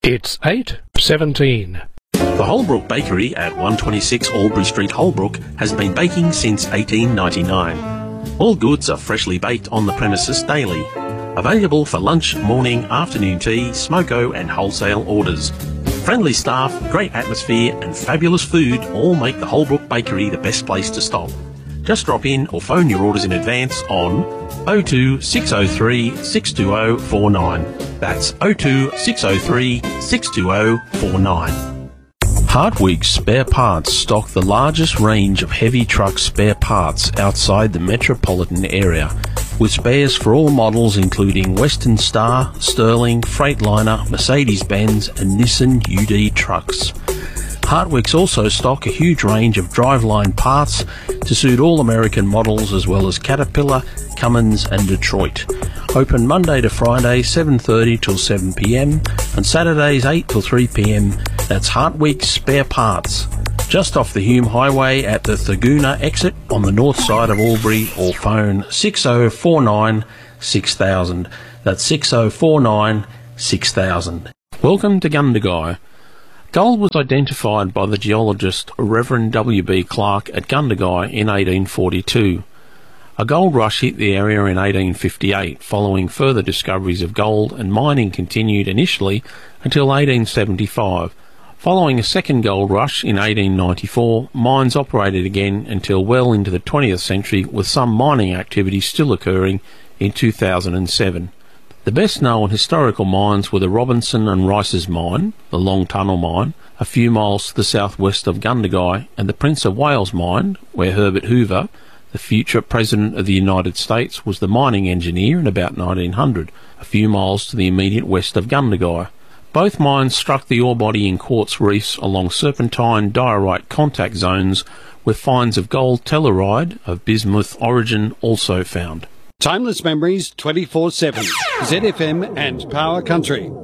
It's 8:17. The Holbrook Bakery at 126 Albury Street, Holbrook, has been baking since 1899. All goods are freshly baked on the premises daily. Available for lunch, morning, afternoon tea, smoko and wholesale orders. Friendly staff, great atmosphere and fabulous food all make the Holbrook Bakery the best place to stop. Just drop in or phone your orders in advance on 02 603 620 49. That's 02 603 620 49. Hartwig's Spare Parts stock the largest range of heavy truck spare parts outside the metropolitan area, with spares for all models including Western Star, Sterling, Freightliner, Mercedes-Benz and Nissan UD trucks. Hartwig's also stock a huge range of driveline parts to suit all American models as well as Caterpillar, Cummins and Detroit. Open Monday to Friday 7:30 till 7 p.m. and Saturdays 8 till 3 p.m. That's Hartwig's Spare Parts, just off the Hume Highway at the Thurgoona exit on the north side of Albury, or phone 6049 6000. That's 6049 6000. Welcome to Gundagai. Gold was identified by the geologist Reverend W.B. Clark at Gundagai in 1842. A gold rush hit the area in 1858, following further discoveries of gold, and mining continued initially until 1875. Following a second gold rush in 1894, mines operated again until well into the 20th century, with some mining activity still occurring in 2007. The best known historical mines were the Robinson and Rice's mine, the Long Tunnel mine, a few miles to the southwest of Gundagai, and the Prince of Wales mine, where Herbert Hoover, the future President of the United States, was the mining engineer in about 1900, a few miles to the immediate west of Gundagai. Both mines struck the ore body in quartz reefs along serpentine diorite contact zones, with finds of gold telluride of bismuth origin also found. Timeless memories 24/7. ZFM and Power Country.